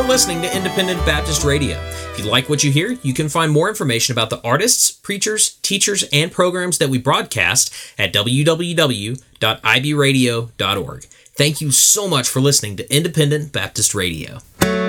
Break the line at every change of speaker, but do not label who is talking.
for listening to Independent Baptist Radio. If you like what you hear, you can find more information about the artists, preachers, teachers, and programs that we broadcast at www.ibradio.org. Thank you so much for listening to Independent Baptist Radio.